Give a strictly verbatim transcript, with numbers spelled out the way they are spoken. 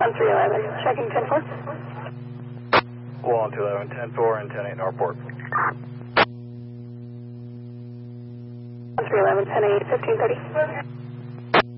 three eleven, checking ten four. one two eleven, ten four and ten eight Northport. three eleven, ten eight, fifteen thirty.